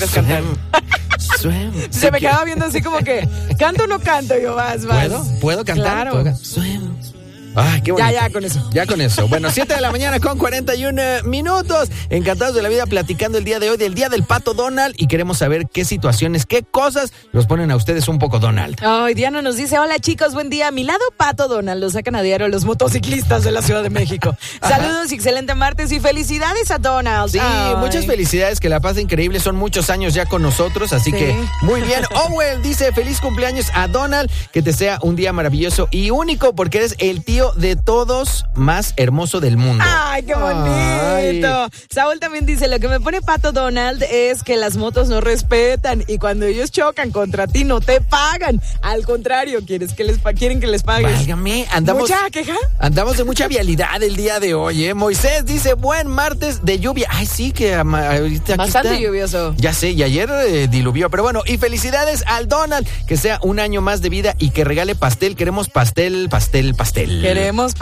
Se me quedaba viendo así como que, ¿canto o no canto? Yo, vas. ¿Puedo cantar? Claro. Ay, qué bonito. Ya con eso. Bueno, 7 de la mañana con 41 minutos. Encantados de la vida platicando el día de hoy del Día del Pato Donald y queremos saber qué situaciones, qué cosas los ponen a ustedes un poco Donald. Ay, Diana nos dice, hola chicos, buen día. A mi lado Pato Donald, lo sacan a diario los motociclistas de la Ciudad de México. Saludos y excelente martes y felicidades a Donald. Sí, muchas felicidades, que la pase increíble. Son muchos años ya con nosotros, así que muy bien. Owell dice, feliz cumpleaños a Donald, que te sea un día maravilloso y único porque eres el tío de todos más hermoso del mundo. ¡Ay, qué bonito! Saúl también dice, lo que me pone Pato Donald es que las motos no respetan y cuando ellos chocan contra ti no te pagan. Al contrario, quieren que les pagues. Válgame, ¿Mucha queja? Andamos de mucha vialidad el día de hoy, ¿eh? Moisés dice, buen martes de lluvia. Ay, sí, que ahorita bastante está lluvioso. Ya sé, y ayer diluvió, pero bueno, y felicidades al Donald, que sea un año más de vida y que regale pastel. Queremos pastel. Queremos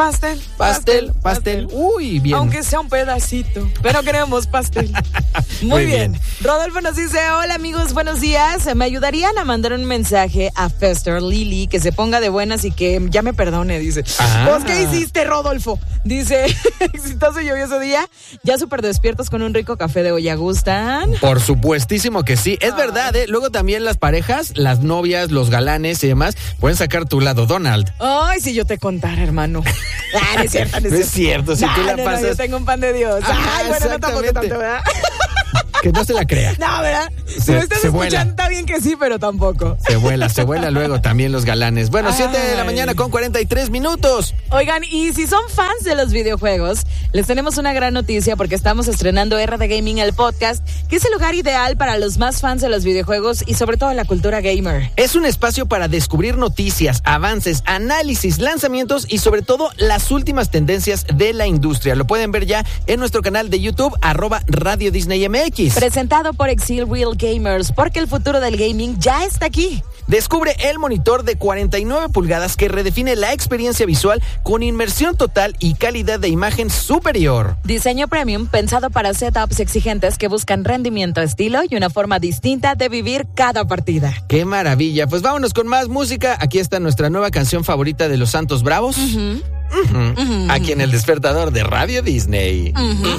pastel. Uy, bien. Aunque sea un pedacito, pero queremos pastel. Muy bien. Rodolfo nos dice, hola amigos, buenos días. ¿Me ayudarían a mandar un mensaje a Fester Lily que se ponga de buenas y que ya me perdone? Dice. ¿Vos qué hiciste, Rodolfo? Dice, exitoso y lluvioso día. Ya súper despiertos con un rico café de olla. ¿Gustan? Por supuestísimo que sí. Es verdad, ¿eh? Luego también las parejas, las novias, los galanes y demás, pueden sacar tu lado Donald. Ay, si yo te contara, hermano. No es cierto. No es cierto, si tú la pasas... yo tengo un pan de Dios. Ay, bueno, no tampoco tanto, ¿verdad? Que no se la crea. No, ¿verdad? Si me estás escuchando, está bien que sí, pero tampoco. Se vuela luego también los galanes. Bueno, 7 de la mañana con 43 minutos. Oigan, y si son fans de los videojuegos, les tenemos una gran noticia porque estamos estrenando RD Gaming, el podcast, que es el lugar ideal para los más fans de los videojuegos y sobre todo la cultura gamer. Es un espacio para descubrir noticias, avances, análisis, lanzamientos y sobre todo las últimas tendencias de la industria. Lo pueden ver ya en nuestro canal de YouTube, @Radio Disney MX. Presentado por Exil Real Gamers, porque el futuro del gaming ya está aquí. Descubre el monitor de 49 pulgadas que redefine la experiencia visual con inmersión total y calidad de imagen superior. Diseño premium pensado para setups exigentes que buscan rendimiento, estilo y una forma distinta de vivir cada partida. ¡Qué maravilla! Pues vámonos con más música. Aquí está nuestra nueva canción favorita de los Santos Bravos. Aquí en el despertador de Radio Disney.